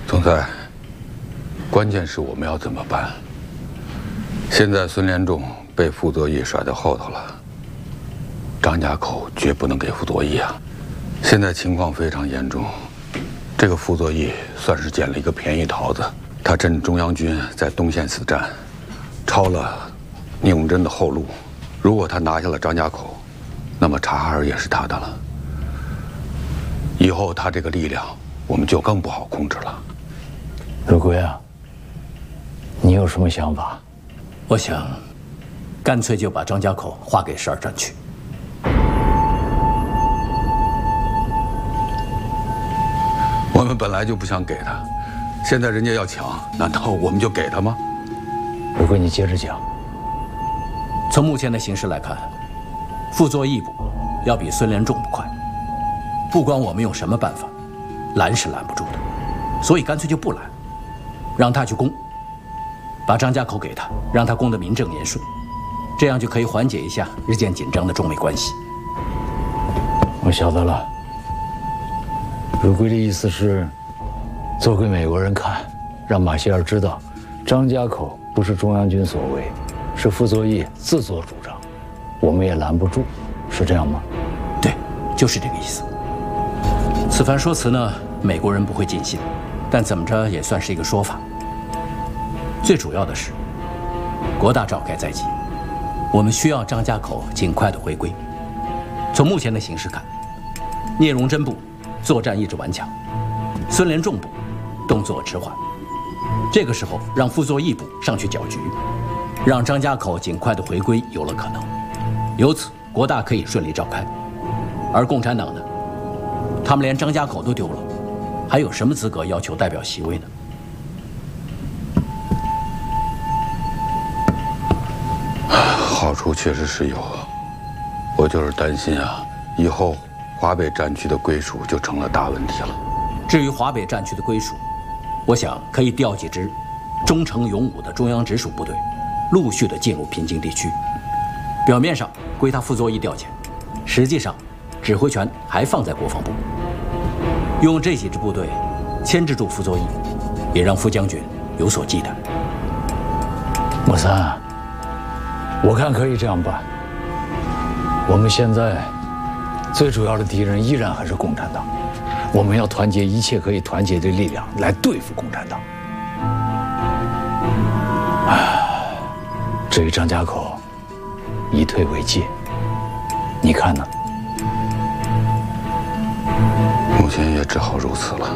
总裁，关键是我们要怎么办？现在孙连仲被傅作义甩在后头了，张家口绝不能给傅作义啊！现在情况非常严重，这个傅作义算是捡了一个便宜桃子。他趁中央军在东线死战，抄了聂荣臻的后路。如果他拿下了张家口，那么察哈尔也是他的了。以后他这个力量，我们就更不好控制了。 如圭啊，你有什么想法？ 我想，干脆就把张家口划给12战区。 我们本来就不想给他，现在人家要抢，难道我们就给他吗？ 如圭，你接着讲。 从目前的形势来看，傅作义部要比孙连仲部快。不管我们用什么办法，拦是拦不住的，所以干脆就不拦，让他去攻，把张家口给他，让他攻得名正言顺，这样就可以缓解一下日渐紧张的中美关系。 我晓得了。如圭的意思是，做给美国人看，让马歇尔知道，张家口不是中央军所为，是傅作义自作主张，我们也拦不住，是这样吗？ 对，就是这个意思。此番说辞呢，美国人不会尽信，但怎么着也算是一个说法。最主要的是，国大召开在即，我们需要张家口尽快的回归。从目前的形势看，聂荣臻部作战意志顽强，孙连仲部动作迟缓。这个时候让傅作义部上去搅局，让张家口尽快的回归有了可能，由此国大可以顺利召开。而共产党呢，他们连张家口都丢了，还有什么资格要求代表席位呢？ 好处确实是有，我就是担心啊，以后华北战区的归属就成了大问题了。 至于华北战区的归属，我想可以调几支忠诚勇武的中央直属部队，陆续的进入平津地区。表面上归他傅作义调遣，实际上指挥权还放在国防部。用这几支部队牵制住傅作义，也让傅将军有所忌惮。 莫三，我看可以这样办。我们现在最主要的敌人依然还是共产党，我们要团结一切可以团结的力量来对付共产党。至于张家口，以退为进，你看呢？ 目前也只好如此了。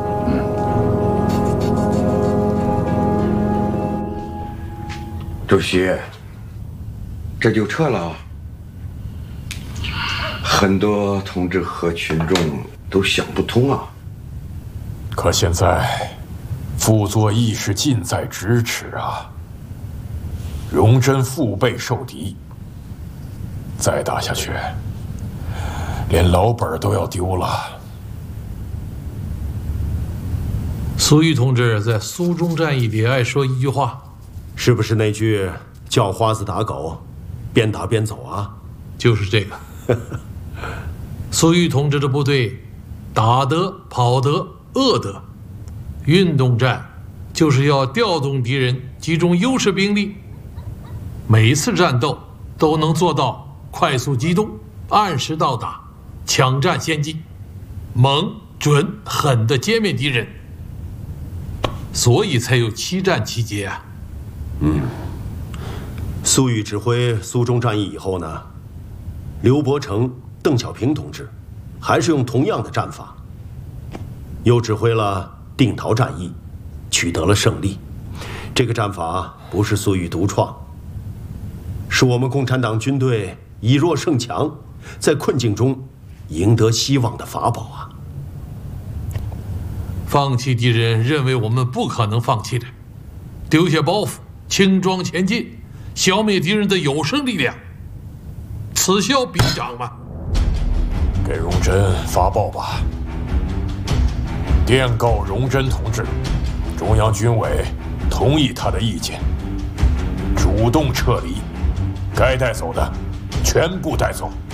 主席，这就撤了？很多同志和群众都想不通啊。 可现在，傅作义是近在咫尺啊。荣臻腹背受敌，再打下去，连老本都要丢了。 苏玉同志在苏中战役里爱说一句话， 是不是那句“叫花子打狗，边打边走”啊？ 就是这个。苏玉同志的部队，打得、跑得、饿得，运动战就是要调动敌人，集中优势兵力，每一次战斗都能做到快速机动、按时到达、抢占先机，猛、准、狠地歼灭敌人。所以才有7战7捷啊。 苏玉指挥苏中战役以后呢，刘伯承、邓小平同志还是用同样的战法，又指挥了定陶战役，取得了胜利。这个战法不是苏玉独创，是我们共产党军队以弱胜强，在困境中赢得希望的法宝啊。 放弃敌人认为我们不可能放弃的，丢下包袱，轻装前进，消灭敌人的有生力量，此消彼长嘛。 给荣臻发报吧，电告荣臻同志，中央军委同意他的意见，主动撤离，该带走的全部带走。